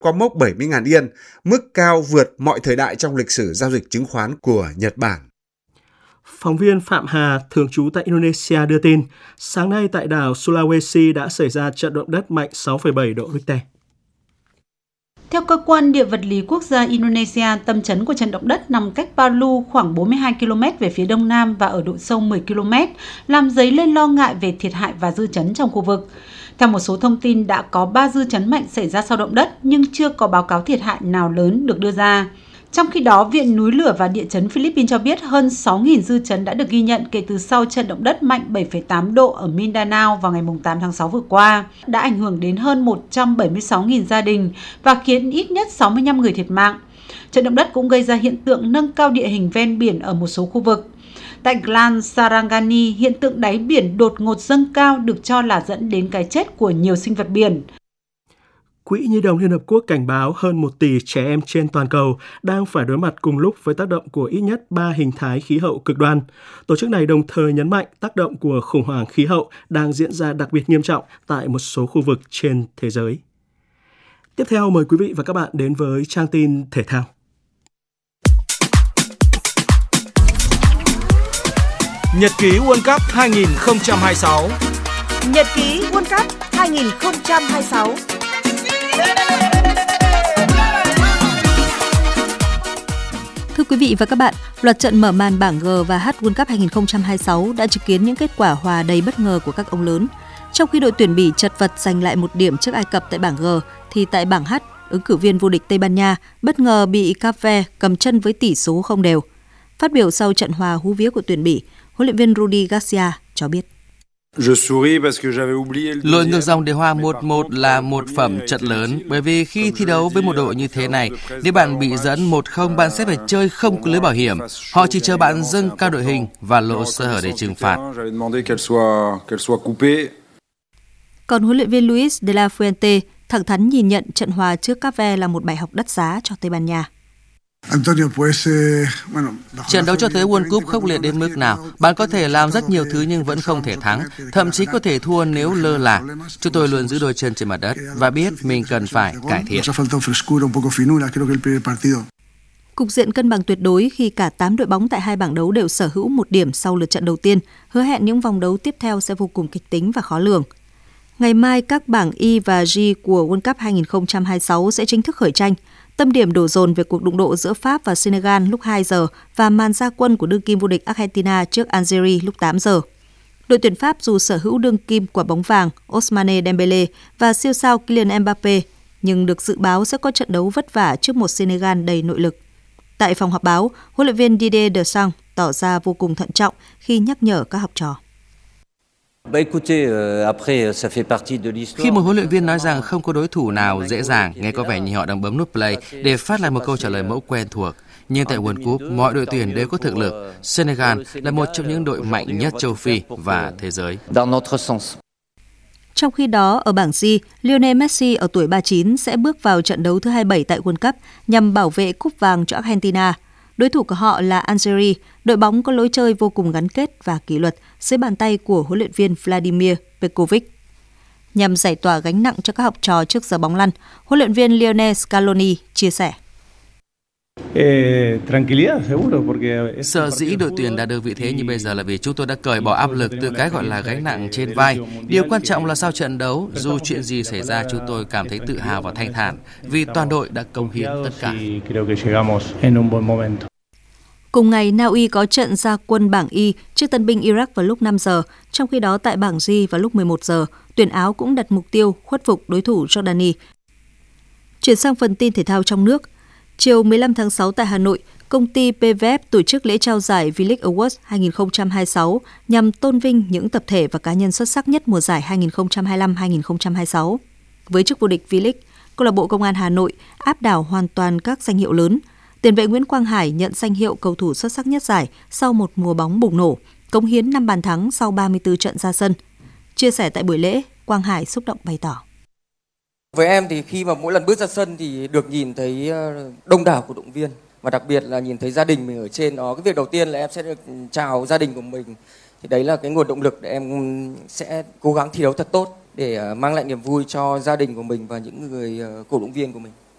qua mốc 70.000 Yên, mức cao vượt mọi thời đại trong lịch sử giao dịch chứng khoán của Nhật Bản. Phóng viên Phạm Hà, thường trú tại Indonesia đưa tin, sáng nay tại đảo Sulawesi đã xảy ra trận động đất mạnh 6,7 độ Richter. Theo cơ quan địa vật lý quốc gia Indonesia, tâm chấn của trận động đất nằm cách Palu khoảng 42 km về phía đông nam và ở độ sâu 10 km, làm dấy lên lo ngại về thiệt hại và dư chấn trong khu vực. Theo một số thông tin, đã có 3 dư chấn mạnh xảy ra sau động đất nhưng chưa có báo cáo thiệt hại nào lớn được đưa ra. Trong khi đó, Viện Núi lửa và Địa chấn Philippines cho biết hơn 6.000 dư chấn đã được ghi nhận kể từ sau trận động đất mạnh 7,8 độ ở Mindanao vào ngày 8 tháng 6 vừa qua, đã ảnh hưởng đến hơn 176.000 gia đình và khiến ít nhất 65 người thiệt mạng. Trận động đất cũng gây ra hiện tượng nâng cao địa hình ven biển ở một số khu vực. Tại Glan Sarangani, hiện tượng đáy biển đột ngột dâng cao được cho là dẫn đến cái chết của nhiều sinh vật biển. Quỹ Nhi đồng Liên Hợp Quốc cảnh báo hơn 1 tỷ trẻ em trên toàn cầu đang phải đối mặt cùng lúc với tác động của ít nhất 3 hình thái khí hậu cực đoan. Tổ chức này đồng thời nhấn mạnh tác động của khủng hoảng khí hậu đang diễn ra đặc biệt nghiêm trọng tại một số khu vực trên thế giới. Tiếp theo mời quý vị và các bạn đến với trang tin thể thao. Nhật ký World Cup 2026. Nhật ký World Cup 2026. Thưa quý vị và các bạn, loạt trận mở màn bảng G và H World Cup 2026 đã chứng kiến những kết quả hòa đầy bất ngờ của các ông lớn. Trong khi đội tuyển Bỉ chật vật giành lại 1 điểm trước Ai Cập tại bảng G, thì tại bảng H, ứng cử viên vô địch Tây Ban Nha bất ngờ bị Cape Verde cầm chân với tỷ số không đều. Phát biểu sau trận hòa hú vía của tuyển Bỉ, huấn luyện viên Rudi Garcia cho biết. Lội ngược dòng để hòa 1-1 là một phẩm trận lớn, bởi vì khi thi đấu với một đội như thế này, nếu bạn bị dẫn 1-0, bạn sẽ phải chơi không có lưới bảo hiểm. Họ chỉ chờ bạn dâng cao đội hình và lộ sơ hở để trừng phạt. Còn huấn luyện viên Luis de la Fuente thẳng thắn nhìn nhận trận hòa trước Cape Verde là một bài học đắt giá cho Tây Ban Nha. Trận đấu cho thấy World Cup khốc liệt đến mức nào. Bạn có thể làm rất nhiều thứ nhưng vẫn không thể thắng, thậm chí có thể thua nếu lơ là. Chúng tôi luôn giữ đôi chân trên mặt đất và biết mình cần phải cải thiện. Cục diện cân bằng tuyệt đối khi cả 8 đội bóng tại hai bảng đấu đều sở hữu 1 điểm sau lượt trận đầu tiên, hứa hẹn những vòng đấu tiếp theo sẽ vô cùng kịch tính và khó lường. Ngày mai, các bảng Y và G của World Cup 2026 sẽ chính thức khởi tranh. Tâm điểm đổ dồn về cuộc đụng độ giữa Pháp và Senegal lúc 2 giờ và màn ra quân của đương kim vô địch Argentina trước Algeria lúc 8 giờ. Đội tuyển Pháp dù sở hữu đương kim quả bóng vàng Ousmane Dembélé và siêu sao Kylian Mbappé, nhưng được dự báo sẽ có trận đấu vất vả trước một Senegal đầy nội lực. Tại phòng họp báo, huấn luyện viên Didier Deschamps tỏ ra vô cùng thận trọng khi nhắc nhở các học trò. Khi một huấn luyện viên nói rằng không có đối thủ nào dễ dàng, nghe có vẻ như họ đang bấm nút play để phát lại một câu trả lời mẫu quen thuộc. Nhưng tại World Cup, mọi đội tuyển đều có thực lực. Senegal là một trong những đội mạnh nhất châu Phi và thế giới. Trong khi đó, ở bảng G, Lionel Messi ở tuổi 39 sẽ bước vào trận đấu thứ 27 tại World Cup nhằm bảo vệ cúp vàng cho Argentina. Đối thủ của họ là Algeria, đội bóng có lối chơi vô cùng gắn kết và kỷ luật dưới bàn tay của huấn luyện viên Vladimir Pekovic. Nhằm giải tỏa gánh nặng cho các học trò trước giờ bóng lăn, huấn luyện viên Lionel Scaloni chia sẻ. Sở dĩ đội tuyển đạt được vị thế như bây giờ là vì chúng tôi đã cởi bỏ áp lực từ cái gọi là gánh nặng trên vai. Điều quan trọng là sau trận đấu, dù chuyện gì xảy ra, chúng tôi cảm thấy tự hào và thanh thản vì toàn đội đã cống hiến tất cả. Cùng ngày, Na Uy có trận ra quân bảng Y trước tân binh Iraq vào lúc 5 giờ. Trong khi đó, tại bảng G vào lúc 11 giờ, tuyển Áo cũng đặt mục tiêu khuất phục đối thủ Jordani. Chuyển sang phần tin thể thao trong nước. Chiều 15 tháng 6 tại Hà Nội, công ty PVF tổ chức lễ trao giải V-League Awards 2026 nhằm tôn vinh những tập thể và cá nhân xuất sắc nhất mùa giải 2025-2026. Với chức vô địch V-League, câu lạc bộ Công an Hà Nội áp đảo hoàn toàn các danh hiệu lớn. Tiền vệ Nguyễn Quang Hải nhận danh hiệu cầu thủ xuất sắc nhất giải sau một mùa bóng bùng nổ, cống hiến 5 bàn thắng sau 34 trận ra sân. Chia sẻ tại buổi lễ, Quang Hải xúc động bày tỏ. Với em thì khi mà mỗi lần bước ra sân thì được nhìn thấy đông đảo cổ động viên và đặc biệt là nhìn thấy gia đình mình ở trên đó. Cái việc đầu tiên là em sẽ được chào gia đình của mình. Thì đấy là cái nguồn động lực để em sẽ cố gắng thi đấu thật tốt để mang lại niềm vui cho gia đình của mình và những người cổ động viên của mình.